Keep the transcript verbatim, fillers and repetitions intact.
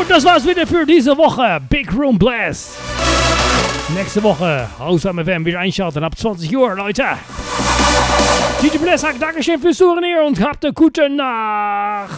das war's wieder für diese Woche. Big Room Blast. Nächste Woche, außer wir werden wieder einschalten ab zwanzig Uhr, Leute. D J Bless sagt Dankeschön fürs Zuhören hier und habt eine gute Nacht.